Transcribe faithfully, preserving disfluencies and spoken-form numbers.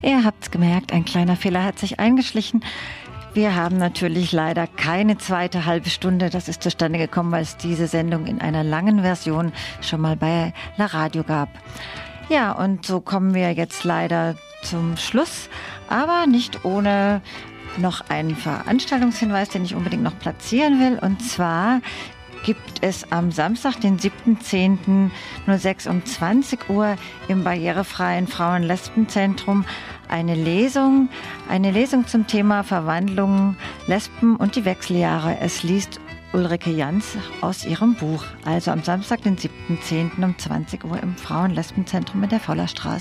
Ihr habt's gemerkt, ein kleiner Fehler hat sich eingeschlichen. Wir haben natürlich leider keine zweite halbe Stunde. Das ist zustande gekommen, weil es diese Sendung in einer langen Version schon mal bei La Radio gab. Ja, und so kommen wir jetzt leider zum Schluss, aber nicht ohne noch einen Veranstaltungshinweis, den ich unbedingt noch platzieren will. Und zwar gibt es am Samstag, den siebten zehnten null sechs um zwanzig Uhr im barrierefreien Frauen-Lesben-Zentrum eine Lesung, eine Lesung zum Thema Verwandlung, Lesben und die Wechseljahre. Es liest Ulrike Jans aus ihrem Buch. Also am Samstag, den siebten zehnten um zwanzig Uhr im Frauen-Lesben-Zentrum in der Vollerstraße.